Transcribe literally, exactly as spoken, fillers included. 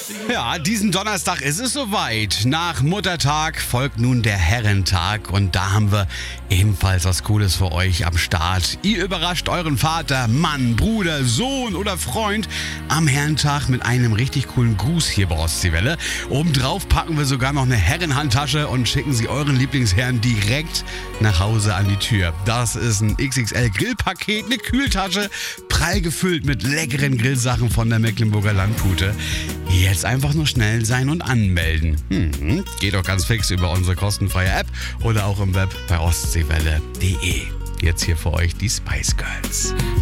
Ja, diesen Donnerstag ist es soweit. Nach Muttertag folgt nun der Herrentag und da haben wir ebenfalls was Cooles für euch am Start. Ihr überrascht euren Vater, Mann, Bruder, Sohn oder Freund am Herrentag mit einem richtig coolen Gruß hier bei Ostseewelle. Obendrauf packen wir sogar noch eine Herrenhandtasche und schicken sie euren Lieblingsherrn direkt nach Hause an die Tür. Das ist ein X X L Grillpaket, eine Kühltasche, prall gefüllt mit leckeren Grillsachen von der Mecklenburger Landpute. Jetzt einfach nur schnell sein und anmelden. Hm, geht doch ganz fix über unsere kostenfreie App oder auch im Web bei ostseewelle punkt de. Jetzt hier für euch die Spice Girls.